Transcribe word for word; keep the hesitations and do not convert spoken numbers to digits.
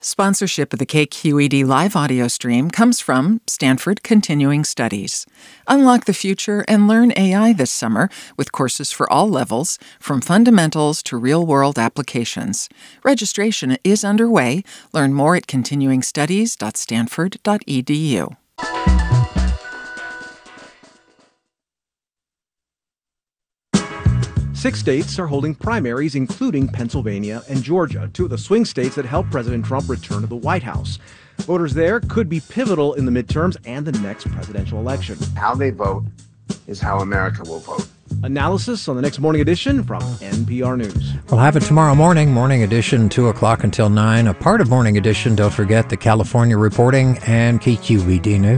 Sponsorship of the K Q E D live audio stream comes from Stanford Continuing Studies. Unlock the future and learn A I this summer with courses for all levels, from fundamentals to real-world applications. Registration is underway. Learn more at continuing studies dot stanford dot e d u. Six states are holding primaries, including Pennsylvania and Georgia, two of the swing states that helped President Trump return to the White House. Voters there could be pivotal in the midterms and the next presidential election. How they vote is how America will vote. Analysis on the next Morning Edition from N P R News. We'll have it tomorrow morning, Morning Edition, two o'clock until nine. A part of Morning Edition, don't forget the California reporting and K Q E D News.